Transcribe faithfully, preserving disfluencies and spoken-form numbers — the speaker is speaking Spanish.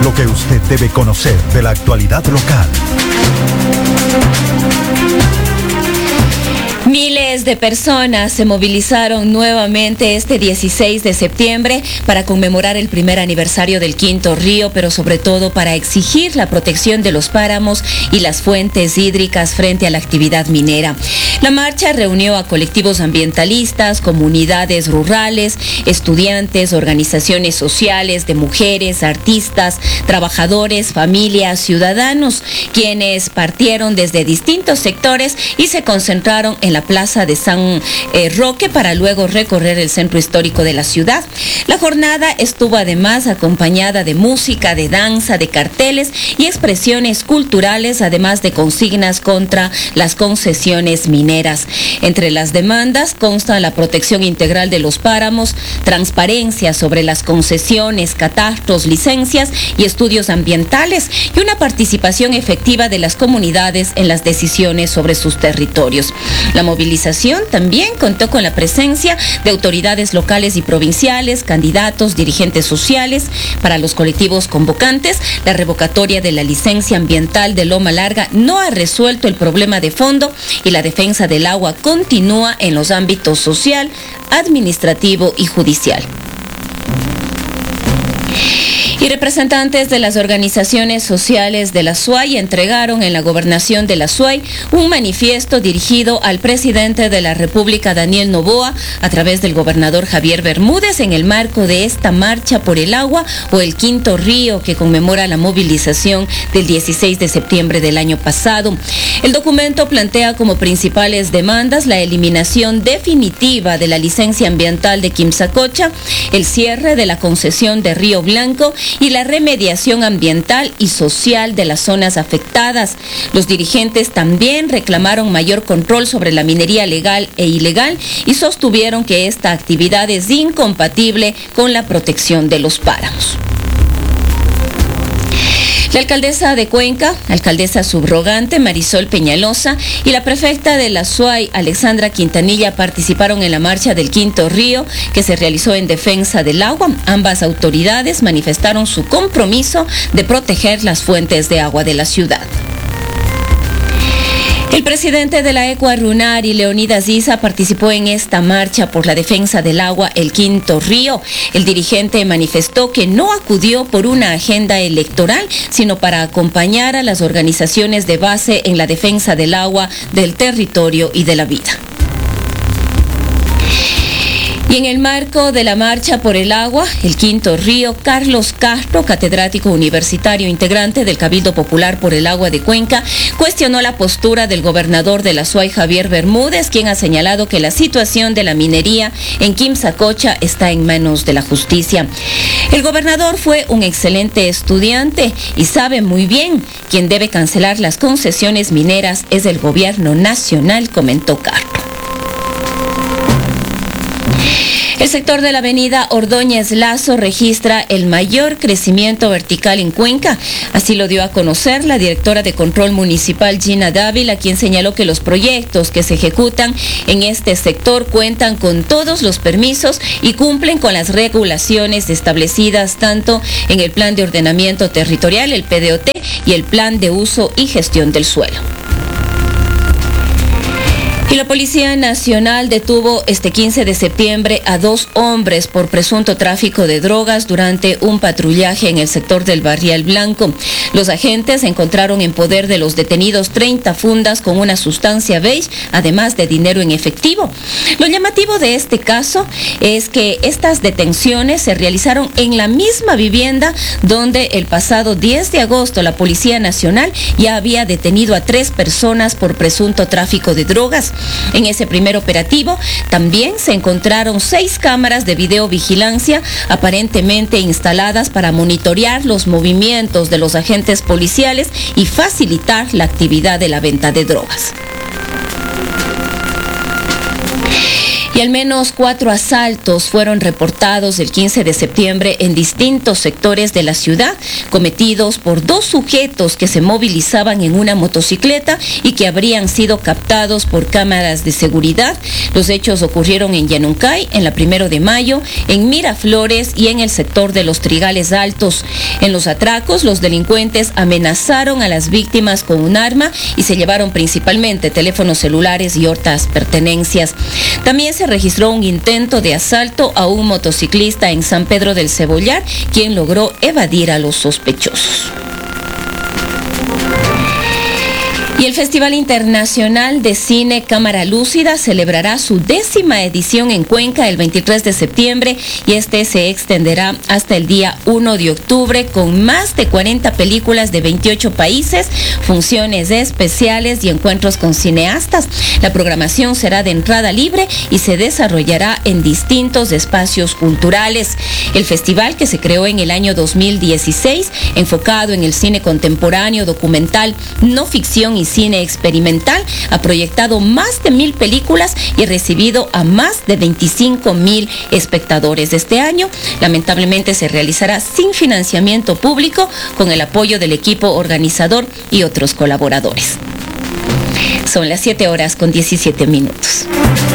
lo que usted debe conocer de la actualidad local. Miles de personas se movilizaron nuevamente este dieciséis de septiembre para conmemorar el primer aniversario del Quinto Río, pero sobre todo para exigir la protección de los páramos y las fuentes hídricas frente a la actividad minera. La marcha reunió a colectivos ambientalistas, comunidades rurales, estudiantes, organizaciones sociales, de mujeres, artistas, trabajadores, familias, ciudadanos, quienes partieron desde distintos sectores y se concentraron en la plaza de San eh, Roque para luego recorrer el centro histórico de la ciudad. La jornada estuvo además acompañada de música, de danza, de carteles y expresiones culturales, además de consignas contra las concesiones mineras. Entre las demandas consta la protección integral de los páramos, transparencia sobre las concesiones, catastros, licencias y estudios ambientales y una participación efectiva de las comunidades en las decisiones sobre sus territorios. La movilización también contó con la presencia de autoridades locales y provinciales, candidatos, dirigentes sociales. Para los colectivos convocantes, la revocatoria de la licencia ambiental de Loma Larga no ha resuelto el problema de fondo y la defensa del agua continúa en los ámbitos social, administrativo y judicial. Y representantes de las organizaciones sociales de la S U A Y entregaron en la gobernación de la S U A Y un manifiesto dirigido al presidente de la República, Daniel Noboa, a través del gobernador Javier Bermúdez, en el marco de esta marcha por el agua o el Quinto Río, que conmemora la movilización del dieciséis de septiembre del año pasado. El documento plantea como principales demandas la eliminación definitiva de la licencia ambiental de Quimsacocha, el cierre de la concesión de Río Blanco y la remediación ambiental y social de las zonas afectadas. Los dirigentes también reclamaron mayor control sobre la minería legal e ilegal y sostuvieron que esta actividad es incompatible con la protección de los páramos. La alcaldesa de Cuenca, alcaldesa subrogante Marisol Peñalosa y la prefecta de la S U A Y, Alexandra Quintanilla, participaron en la marcha del Quinto Río que se realizó en defensa del agua. Ambas autoridades manifestaron su compromiso de proteger las fuentes de agua de la ciudad. El presidente de la Ecua Runari, Leonidas Issa, participó en esta marcha por la defensa del agua, el Quinto Río. El dirigente manifestó que no acudió por una agenda electoral, sino para acompañar a las organizaciones de base en la defensa del agua, del territorio y de la vida. Y en el marco de la marcha por el agua, el Quinto Río, Carlos Castro, catedrático universitario integrante del Cabildo Popular por el Agua de Cuenca, cuestionó la postura del gobernador de la S U A Y, Javier Bermúdez, quien ha señalado que la situación de la minería en Quimsacocha está en manos de la justicia. El gobernador fue un excelente estudiante y sabe muy bien quien debe cancelar las concesiones mineras es el gobierno nacional, comentó Castro. El sector de la avenida Ordóñez Lazo registra el mayor crecimiento vertical en Cuenca. Así lo dio a conocer la directora de Control Municipal, Gina Dávila, quien señaló que los proyectos que se ejecutan en este sector cuentan con todos los permisos y cumplen con las regulaciones establecidas tanto en el Plan de Ordenamiento Territorial, el P D O T, y el Plan de Uso y Gestión del Suelo. Y la Policía Nacional detuvo este quince de septiembre a dos hombres por presunto tráfico de drogas durante un patrullaje en el sector del Barrial Blanco. Los agentes encontraron en poder de los detenidos treinta fundas con una sustancia beige, además de dinero en efectivo. Lo llamativo de este caso es que estas detenciones se realizaron en la misma vivienda donde el pasado diez de agosto la Policía Nacional ya había detenido a tres personas por presunto tráfico de drogas. En ese primer operativo también se encontraron seis cámaras de videovigilancia aparentemente instaladas para monitorear los movimientos de los agentes policiales y facilitar la actividad de la venta de drogas. Y al menos cuatro asaltos fueron reportados el quince de septiembre en distintos sectores de la ciudad, cometidos por dos sujetos que se movilizaban en una motocicleta y que habrían sido captados por cámaras de seguridad. Los hechos ocurrieron en Yanuncay, en la Primero de Mayo, en Miraflores y en el sector de los Trigales Altos. En los atracos, los delincuentes amenazaron a las víctimas con un arma y se llevaron principalmente teléfonos celulares y otras pertenencias. También se registró un intento de asalto a un motociclista en San Pedro del Cebollar, quien logró evadir a los sospechosos. Y el Festival Internacional de Cine Cámara Lúcida celebrará su décima edición en Cuenca el veintitrés de septiembre y este se extenderá hasta el día uno de octubre con más de cuarenta películas de veintiocho países, funciones especiales y encuentros con cineastas. La programación será de entrada libre y se desarrollará en distintos espacios culturales. El festival, que se creó en el año dos mil dieciséis, enfocado en el cine contemporáneo, documental, no ficción y cine experimental, ha proyectado más de mil películas y recibido a más de veinticinco mil espectadores. Este año, lamentablemente, se realizará sin financiamiento público, con el apoyo del equipo organizador y otros colaboradores. Son las siete horas con diecisiete minutos.